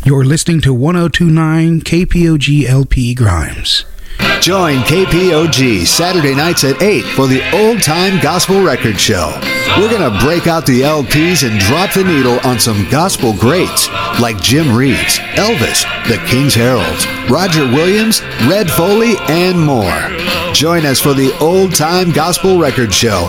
You're listening to 1029 KPOG LP Grimes. Join KPOG Saturday nights at 8 for the Old Time Gospel Record Show. We're going to break out the LPs and drop the needle on some gospel greats like Jim Reeves, Elvis, the King's Heralds, Roger Williams, Red Foley, and more. Join us for the Old Time Gospel Record Show